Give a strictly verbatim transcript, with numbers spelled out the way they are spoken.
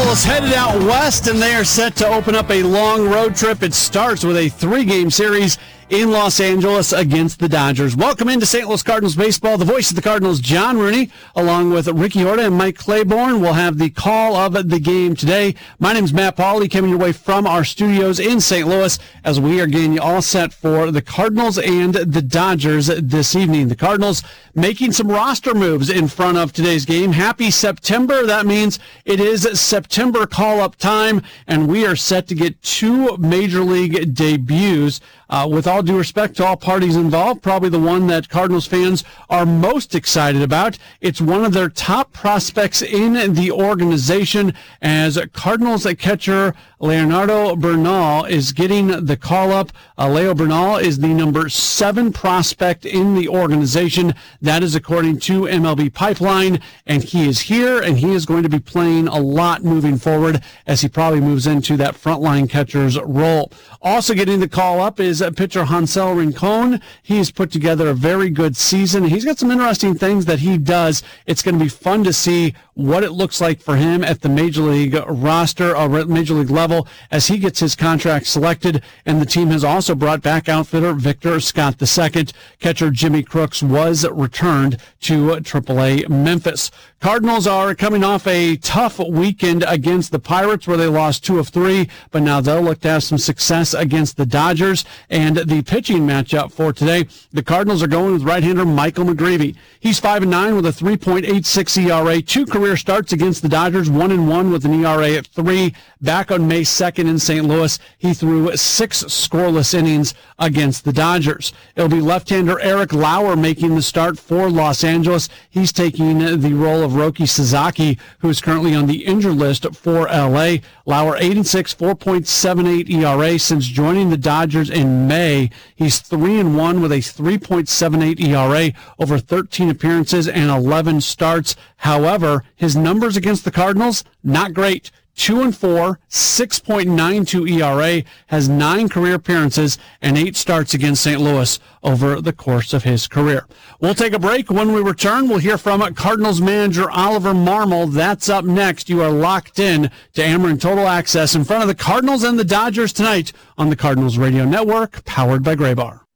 Angels headed out west, and they are set to open up a long road trip. It starts with a three-game series in Los Angeles against the Dodgers. Welcome into Saint Louis Cardinals baseball. The voice of the Cardinals, John Rooney, along with Ricky Horta and Mike Claiborne, will have the call of the game today. My name is Matt Pauley, coming your way from our studios in Saint Louis as we are getting you all set for the Cardinals and the Dodgers this evening. The Cardinals making some roster moves in front of today's game. Happy September. That means it is September call-up time, and we are set to get two Major League debuts. Uh, with all due respect to all parties involved, probably the one that Cardinals fans are most excited about. It's one of their top prospects in the organization, as Cardinals catcher Leonardo Bernal is getting the call-up. Uh, Leo Bernal is the number seven prospect in the organization. That is according to M L B Pipeline, and he is here, and he is going to be playing a lot moving forward as he probably moves into that frontline catcher's role. Also getting the call-up is pitcher Hansel Rincon. He's put together a very good season. He's got some interesting things that he does. It's going to be fun to see what it looks like for him at the Major League roster, or Major League level, as he gets his contract selected. And the team has also brought back outfitter Victor Scott the Second. Catcher Jimmy Crooks was returned to triple A Memphis. Cardinals are coming off a tough weekend against the Pirates, where they lost two of three, but now they'll look to have some success against the Dodgers. And the pitching matchup for today, the Cardinals are going with right-hander Michael McGreevy. He's five and nine with a three point eight six E R A, two career starts against the Dodgers, one and one with an E R A at three. Back on May second in Saint Louis, he threw six scoreless innings against the Dodgers. It'll be left-hander Eric Lauer making the start for Los Angeles. He's taking the role of Roki Sasaki, who is currently on the injured list for L A. Lauer eight and six, four point seven eight E R A since joining the Dodgers in May. He's three and one with a three point seven eight E R A over thirteen appearances and eleven starts. However, his numbers against the Cardinals, not great. Two and four, six point nine two E R A, has nine career appearances and eight starts against Saint Louis over the course of his career. We'll take a break. When we return, we'll hear from Cardinals manager Oliver Marmol. That's up next. You are locked in to Ameren Total Access in front of the Cardinals and the Dodgers tonight on the Cardinals Radio Network, powered by Graybar.